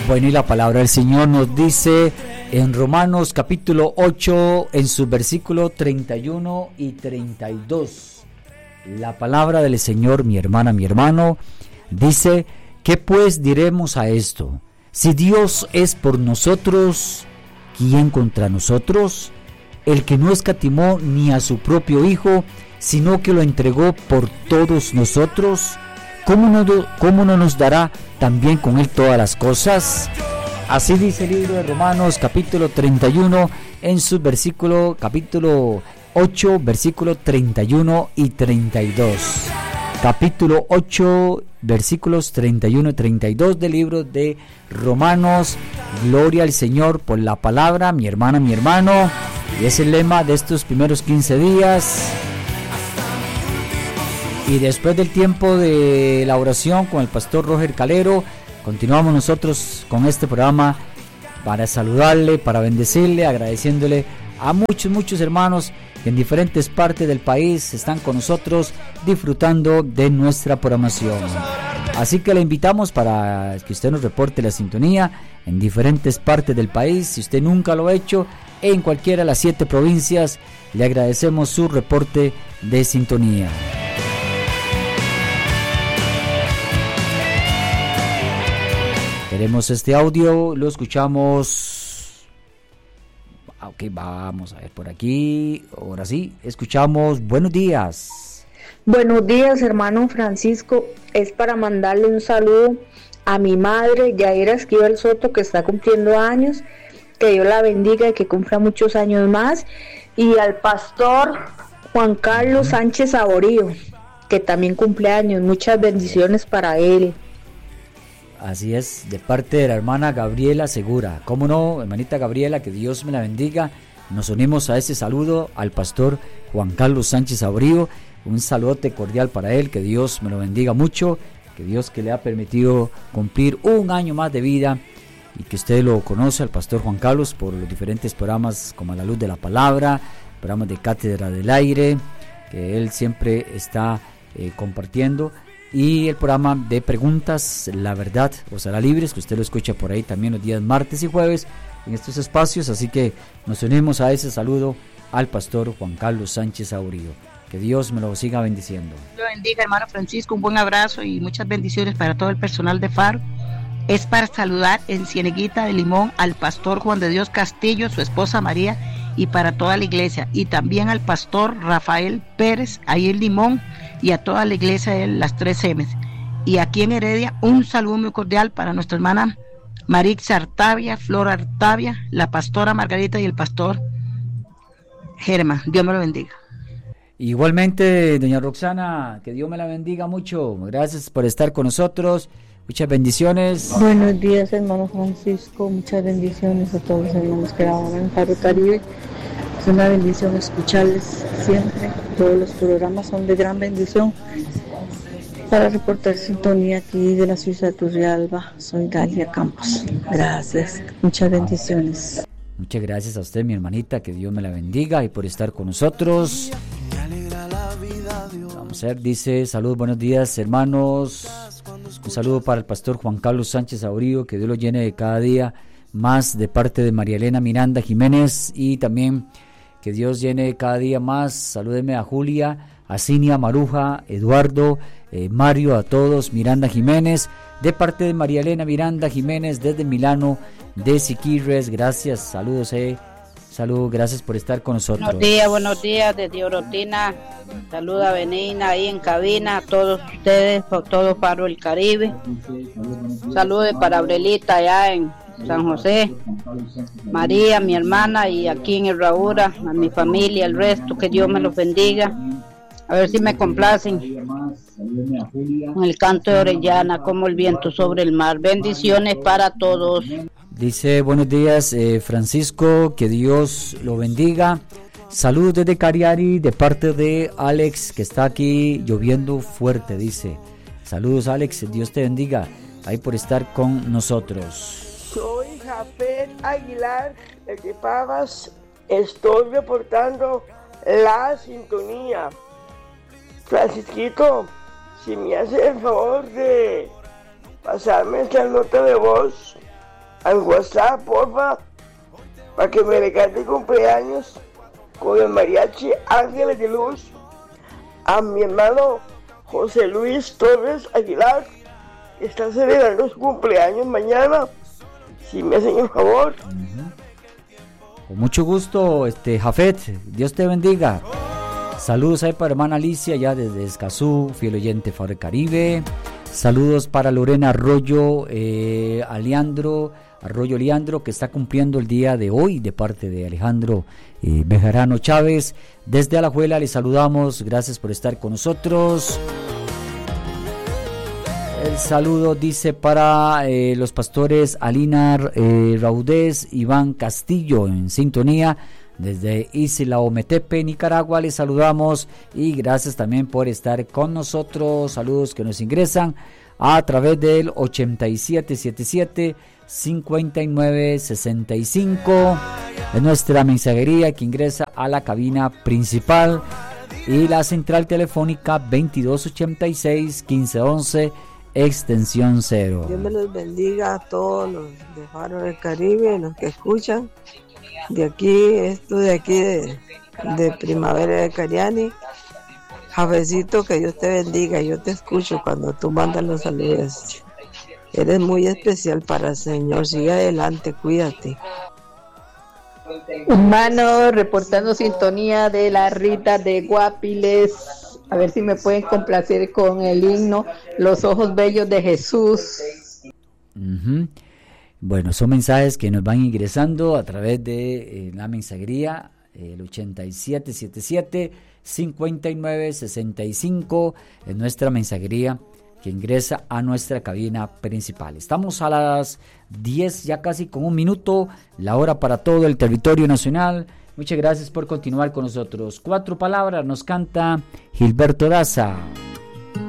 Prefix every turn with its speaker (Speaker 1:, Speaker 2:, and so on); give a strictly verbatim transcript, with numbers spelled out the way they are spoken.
Speaker 1: Bueno, y la palabra del Señor nos dice en Romanos capítulo ocho, en sus versículos treinta y uno y treinta y dos. La palabra del Señor, mi hermana, mi hermano, dice: ¿qué pues diremos a esto? Si Dios es por nosotros, ¿quién contra nosotros? El que no escatimó ni a su propio Hijo, sino que lo entregó por todos nosotros, ¿cómo no, cómo no nos dará también con él todas las cosas? Así dice el libro de Romanos capítulo treinta y uno en su versículo capítulo ocho, versículo treinta y uno y treinta y dos. Capítulo ocho, versículos treinta y uno y treinta y dos del libro de Romanos. Gloria al Señor por la palabra, mi hermana, mi hermano. Y es el lema de estos primeros quince días. Y después del tiempo de la oración con el pastor Roger Calero, continuamos nosotros con este programa para saludarle, para bendecirle, agradeciéndole a muchos, muchos hermanos que en diferentes partes del país están con nosotros disfrutando de nuestra programación. Así que le invitamos para que usted nos reporte la sintonía en diferentes partes del país. Si usted nunca lo ha hecho, en cualquiera de las siete provincias, le agradecemos su reporte de sintonía. Tenemos este audio, lo escuchamos. Ok, vamos a ver por aquí. Ahora sí, escuchamos. Buenos días.
Speaker 2: Buenos días, hermano Francisco. Es para mandarle un saludo a mi madre, Yaira Esquivel Soto, que está cumpliendo años. Que Dios la bendiga y que cumpla muchos años más. Y al pastor Juan Carlos Sánchez Saborío, que también cumple años. Muchas bendiciones para él.
Speaker 1: Así es, de parte de la hermana Gabriela Segura. ¿Cómo no, hermanita Gabriela? Que Dios me la bendiga. Nos unimos a ese saludo al pastor Juan Carlos Sánchez Saborío. Un saludote cordial para él, que Dios me lo bendiga mucho, que Dios que le ha permitido cumplir un año más de vida, y que usted lo conoce al pastor Juan Carlos por los diferentes programas como A la Luz de la Palabra, programas de Cátedra del Aire, que él siempre está eh, compartiendo, y el programa de Preguntas, la Verdad os hará libres, que usted lo escucha por ahí también los días martes y jueves en estos espacios. Así que nos unimos a ese saludo al pastor Juan Carlos Sánchez Saborío. Que Dios me lo siga bendiciendo.
Speaker 3: Lo bendiga, hermano Francisco, un buen abrazo y muchas bendiciones para todo el personal de Faro. Es para saludar en Cieneguita de Limón al pastor Juan de Dios Castillo, su esposa María, y para toda la iglesia, y también al pastor Rafael Pérez, ahí en Limón, y a toda la iglesia de las tres M's. Y aquí en Heredia, un saludo muy cordial para nuestra hermana Marix Artavia, Flor Artavia, la pastora Margarita y el pastor Germán. Dios me lo bendiga.
Speaker 1: Igualmente, doña Roxana, que Dios me la bendiga mucho. Gracias por estar con nosotros. Muchas bendiciones.
Speaker 4: Buenos días, hermano Francisco. Muchas bendiciones a todos los hermanos que laboran en Faro Caribe. Es una bendición escucharles siempre. Todos los programas son de gran bendición. Para reportar sintonía aquí de la ciudad de Turrialba, soy Dalia Campos. Gracias. Muchas bendiciones.
Speaker 1: Muchas gracias a usted, mi hermanita. Que Dios me la bendiga y por estar con nosotros. Vamos a ver, dice: salud, buenos días, hermanos. Un saludo para el pastor Juan Carlos Sánchez Saborío, que Dios lo llene de cada día más, de parte de María Elena Miranda Jiménez, y también que Dios llene cada día más. Salúdeme a Julia, a Cinia Maruja, Eduardo, eh, Mario, a todos. Miranda Jiménez, de parte de María Elena Miranda Jiménez, desde Milano de Siquirres. Gracias, saludos, eh. Salud, gracias por estar con nosotros.
Speaker 5: Buenos días, buenos días, desde Orotina. Saluda a Benina ahí en cabina, a todos ustedes, por todo Faro el Caribe. Saludos para Abrelita allá en San José, María, mi hermana, y aquí en el Raura, a mi familia, el resto, que Dios me los bendiga. A ver si me complacen con el canto de Orellana, como el viento sobre el mar. Bendiciones para todos.
Speaker 1: Dice: buenos días, eh, Francisco, que Dios lo bendiga. Saludos desde Cariari, de parte de Alex, que está aquí lloviendo fuerte, dice. Saludos, Alex, Dios te bendiga, ahí por estar con nosotros.
Speaker 6: Soy Jafet Aguilar, de Pavas. Estoy reportando la sintonía. Francisquito, si me hace el favor de pasarme esta nota de voz al WhatsApp, porfa, para que me le cante cumpleaños con el mariachi Ángeles de Luz a mi hermano José Luis Torres Aguilar, que está celebrando su cumpleaños mañana, si me hacen el favor.
Speaker 1: Uh-huh. Con mucho gusto, este Jafet, Dios te bendiga. Saludos ahí para hermana Alicia, ya desde Escazú, fiel oyente Faro del Caribe. Saludos para Lorena Arroyo, eh, Aleandro, Arroyo Leandro, que está cumpliendo el día de hoy, de parte de Alejandro eh, Bejarano Chávez. Desde Alajuela les saludamos, gracias por estar con nosotros. El saludo dice para eh, los pastores Alina eh, Raudés, Iván Castillo en sintonía. Desde Isla Ometepe, Nicaragua, les saludamos y gracias también por estar con nosotros. Saludos que nos ingresan a través del ochenta y siete setenta y siete cincuenta y nueve sesenta y cinco. Es nuestra mensajería que ingresa a la cabina principal y la central telefónica veintidós ochenta y seis quince once extensión cero.
Speaker 7: Dios me los bendiga a todos los de Faro del Caribe, los que escuchan. De aquí, esto de aquí de, de Primavera de Cariani. Javecito, que Dios te bendiga. Yo te escucho cuando tú mandas los saludos. Eres muy especial para el Señor. Sigue adelante, cuídate.
Speaker 8: Hermano, reportando sintonía de la Rita de Guapiles. A ver si me pueden complacer con el himno Los Ojos Bellos de Jesús.
Speaker 1: Uh-huh. Bueno, son mensajes que nos van ingresando a través de eh, la mensajería, eh, el ochenta y siete setenta y siete cincuenta y nueve sesenta y cinco, en nuestra mensajería que ingresa a nuestra cabina principal. Estamos a las diez, ya casi con un minuto, la hora para todo el territorio nacional. Muchas gracias por continuar con nosotros. Cuatro palabras nos canta Gilberto Daza.